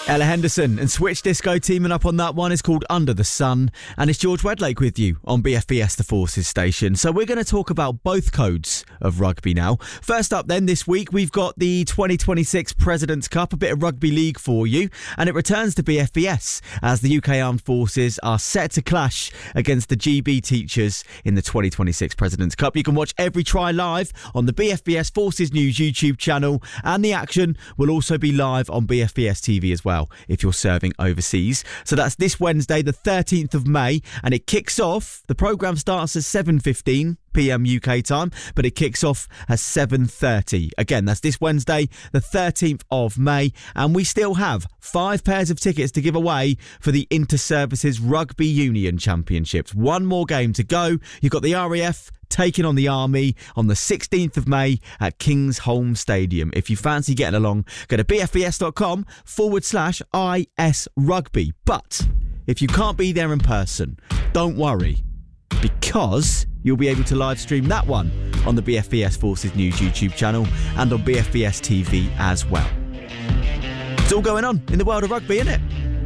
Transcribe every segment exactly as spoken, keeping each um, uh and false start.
Ella Henderson and Switch Disco teaming up on that one is called Under the Sun, and it's George Wedlake with you on B F B S The Forces station. So we're going to talk about both codes of rugby now. First up then this week we've got the twenty twenty-six President's Cup, a bit of rugby league for you, and it returns to B F B S as the U K Armed Forces are set to clash against the G B Teachers in the twenty twenty-six President's Cup. You can watch every try live on the B F B S Forces News YouTube channel, and the action will also be live on B F B S T V as well if you're serving overseas. So that's this Wednesday the thirteenth of May, and it kicks off, the programme starts at seven fifteen p m U K time, but it kicks off at seven thirty. Again, that's this Wednesday the thirteenth of May, and we still have five pairs of tickets to give away for the Inter-Services Rugby Union Championships. One more game to go. You've got the R A F taking on the Army on the sixteenth of May at Kingsholm Stadium. If you fancy getting along, go to bfbs.com forward slash IS Rugby. But if you can't be there in person, don't worry, because you'll be able to live stream that one on the B F B S Forces News YouTube channel and on B F B S T V as well. It's all going on in the world of rugby, isn't it?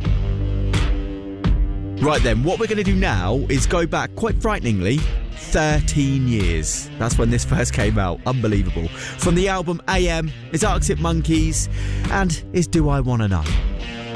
Right then, what we're going to do now is go back, quite frighteningly, thirteen years. That's when this first came out. Unbelievable. From the album A M, it's Arctic Monkeys, and it's Do I Wanna Know.